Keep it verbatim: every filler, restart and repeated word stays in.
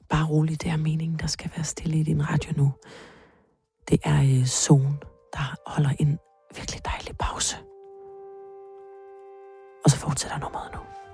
bare roligt, det er meningen, der skal være stille i din radio nu. Det er øh, Zone, der holder en virkelig dejlig pause. Og så fortsætter nummeret nu.